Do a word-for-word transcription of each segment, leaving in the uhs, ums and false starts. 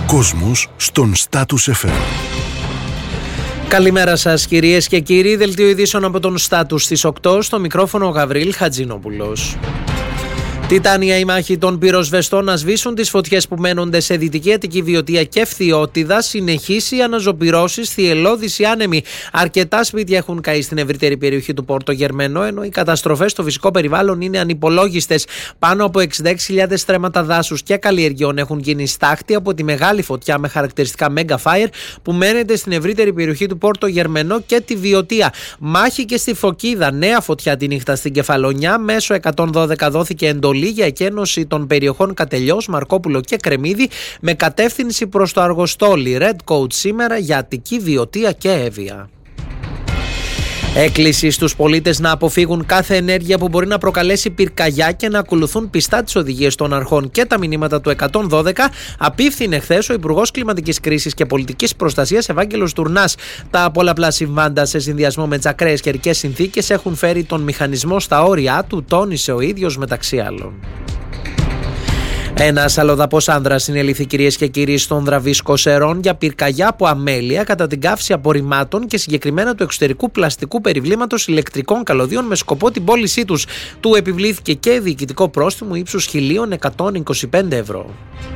Κόσμος στον Status εφ εμ. Καλημέρα σας κυρίες και κύριοι, δελτίο ειδήσεων από τον Status στις οκτώ, στο μικρόφωνο ο Γαβρίλ Χατζηνόπουλος. Τιτάνια η μάχη των πυροσβεστών να σβήσουν τις φωτιές που μένονται σε Δυτική Αττική, Βιωτία και Φθιώτιδα. Συνεχίσει αναζωπυρώσεις, θυελλώδεις οι άνεμοι. Αρκετά σπίτια έχουν καεί στην ευρύτερη περιοχή του Πόρτο Γερμενό, ενώ οι καταστροφές στο φυσικό περιβάλλον είναι ανυπολόγιστες. Πάνω από εξήντα έξι χιλιάδες στρέμματα δάσους και καλλιεργειών έχουν γίνει στάχτη από τη μεγάλη φωτιά με χαρακτηριστικά Mega Fire που μένεται στην ευρύτερη περιοχή του Πόρτο Γερμενό και τη Βιωτία. Μάχη και στη Φωκίδα, νέα φωτιά τη νύχτα στην Κεφαλονιά. Μέσω εκατόν δώδεκα δόθηκε εντολή για εκένωση των περιοχών Κατελιός, Μαρκόπουλο και Κρεμμύδη με κατεύθυνση προς το Αργοστόλι. Red Coat σήμερα για Αττική, Βιωτία και Εύβοια. Έκκληση στους πολίτες να αποφύγουν κάθε ενέργεια που μπορεί να προκαλέσει πυρκαγιά και να ακολουθούν πιστά τις οδηγίες των αρχών και τα μηνύματα του εκατόν δώδεκα, απίφθινε χθες ο Υπουργός Κλιματικής Κρίσης και Πολιτικής Προστασίας Ευάγγελος Τουρνάς. Τα πολλαπλά συμβάντα σε συνδυασμό με τις ακραίες καιρικές συνθήκες έχουν φέρει τον μηχανισμό στα όρια του, τόνισε ο ίδιος μεταξύ άλλων. Ένας αλλοδαπός άνδρας συνελήφθη, κυρίες και κύριοι, στον Δραβίσκο Σερών για πυρκαγιά από αμέλεια κατά την καύση απορριμμάτων και συγκεκριμένα του εξωτερικού πλαστικού περιβλήματος ηλεκτρικών καλωδίων με σκοπό την πώλησή τους. Του επιβλήθηκε και διοικητικό πρόστιμο ύψους χίλια εκατόν είκοσι πέντε ευρώ.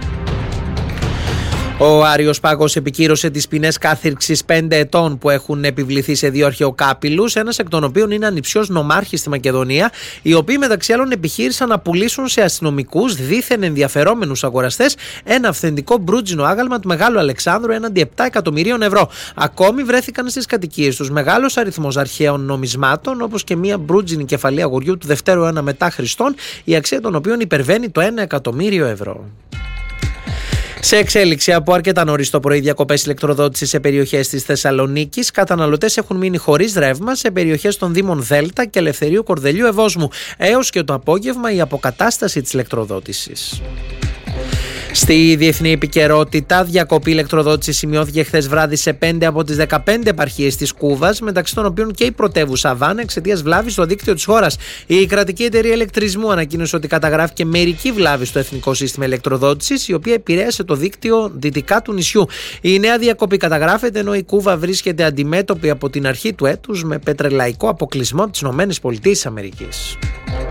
Ο Άριος Πάγος επικύρωσε τις ποινές κάθυρξης πέντε ετών που έχουν επιβληθεί σε δύο αρχαιοκάπηλους, ένας εκ των οποίων είναι ανιψιός νομάρχης στη Μακεδονία, οι οποίοι μεταξύ άλλων επιχείρησαν να πουλήσουν σε αστυνομικούς δίθεν ενδιαφερόμενους αγοραστές ένα αυθεντικό μπρούτζινο άγαλμα του Μεγάλου Αλεξάνδρου έναντι επτά εκατομμυρίων ευρώ. Ακόμη βρέθηκαν στις κατοικίες τους μεγάλος αριθμός αρχαίων νομισμάτων, όπως και μια μπρούτζινη κεφαλή αγοριού του δευτέρου αιώνα μετά Χριστόν, η αξία των οποίων υπερβαίνει το ένα εκατομμύριο ευρώ. Σε εξέλιξη, από αρκετά νωρίς το πρωί, διακοπές ηλεκτροδότησης σε περιοχές της Θεσσαλονίκης. Καταναλωτές έχουν μείνει χωρίς ρεύμα σε περιοχές των Δήμων Δέλτα και Ελευθερίου Κορδελιού Ευόσμου. Έως και το απόγευμα η αποκατάσταση της ηλεκτροδότησης. Στη διεθνή επικαιρότητα, διακοπή ηλεκτροδότηση σημειώθηκε χθες βράδυ σε πέντε από τις δεκαπέντε επαρχίες της Κούβας, μεταξύ των οποίων και η πρωτεύουσα Αβάνα, εξαιτίας βλάβης στο δίκτυο της χώρας. Η κρατική εταιρεία ηλεκτρισμού ανακοίνωσε ότι καταγράφηκε μερική βλάβη στο εθνικό σύστημα ηλεκτροδότησης, η οποία επηρέασε το δίκτυο δυτικά του νησιού. Η νέα διακοπή καταγράφεται ενώ η Κούβα βρίσκεται αντιμέτωπη από την αρχή του έτους με πετρελαϊκό αποκλεισμό από τις ΗΠΑ.